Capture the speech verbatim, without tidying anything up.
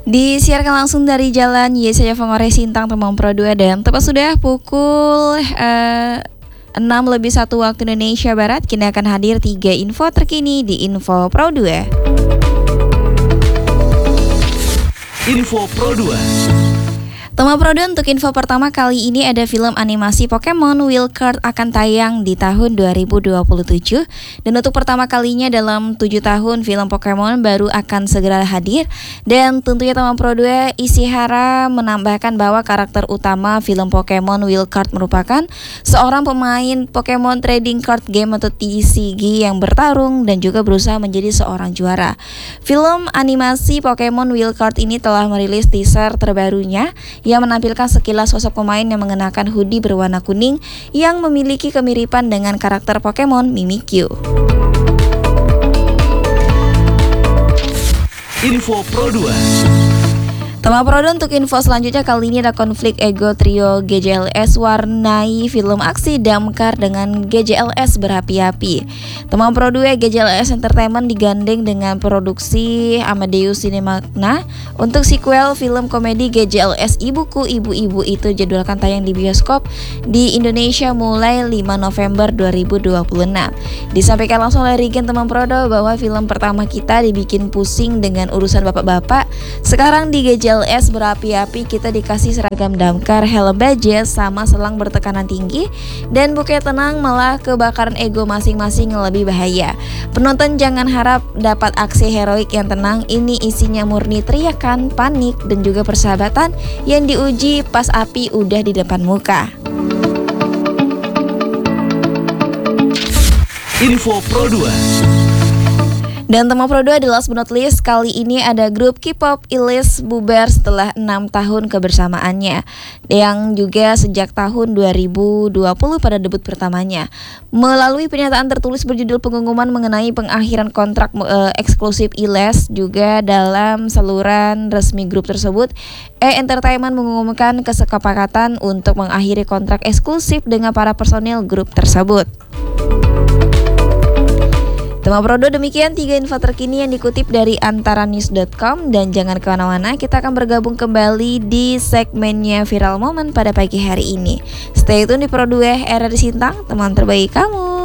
Disiarkan langsung dari Jalan Yesaya Fengore Sintang Temang Pro dua dan tepat sudah pukul uh, enam lebih satu waktu Indonesia Barat. Kini akan hadir tiga info terkini di Info Pro dua. Info Pro dua. Tema Pro dua untuk info pertama kali ini ada film animasi Pokemon Wild Card akan tayang di tahun dua ribu dua puluh tujuh. Dan untuk pertama kalinya dalam tujuh tahun film Pokemon baru akan segera hadir. Dan tentunya Tema Pro dua Ishihara menambahkan bahwa karakter utama film Pokemon Wild Card merupakan seorang pemain Pokemon Trading Card Game atau T C G yang bertarung dan juga berusaha menjadi seorang juara. Film animasi Pokemon Wild Card ini telah merilis teaser terbarunya yang menampilkan sekilas sosok pemain yang mengenakan hoodie berwarna kuning yang memiliki kemiripan dengan karakter Pokemon Mimikyu. Info Pro dua. Tema Pro dua untuk info selanjutnya kali ini ada konflik ego trio G J L S warnai film aksi damkar dengan G J L S berapi-api. Tema Pro dua G J L S Entertainment digandeng dengan produksi Amadeus Cinemagna untuk sequel film komedi G J L S Ibuku Ibu-Ibu itu jadwalkan tayang di bioskop di Indonesia mulai lima November dua ribu dua puluh enam. Disampaikan langsung oleh Regen Tema Pro dua bahwa film pertama kita dibikin pusing dengan urusan bapak-bapak. Sekarang di G J L S berapi-api kita dikasih seragam damkar, helm baja, sama selang bertekanan tinggi dan bukannya tenang malah kebakaran ego masing-masing yang lebih bahaya. Penonton jangan harap dapat aksi heroik yang tenang, ini isinya murni teriakan, panik dan juga persahabatan yang diuji pas api udah di depan muka. Info Pro dua. Dan Tema Pro dua adalah last but not least, kali ini ada grup K-pop Ilish bubar setelah enam tahun kebersamaannya, yang juga sejak tahun dua ribu dua puluh pada debut pertamanya. Melalui pernyataan tertulis berjudul pengumuman mengenai pengakhiran kontrak uh, eksklusif Ilish juga dalam saluran resmi grup tersebut, E Entertainment mengumumkan kesepakatan untuk mengakhiri kontrak eksklusif dengan para personil grup tersebut. Tema Pro dua demikian tiga info terkini yang dikutip dari antara news dot com dan jangan kemana-mana, kita akan bergabung kembali di segmennya Viral Moment pada pagi hari ini. Stay tune di Pro dua, era di Sintang, teman terbaik kamu.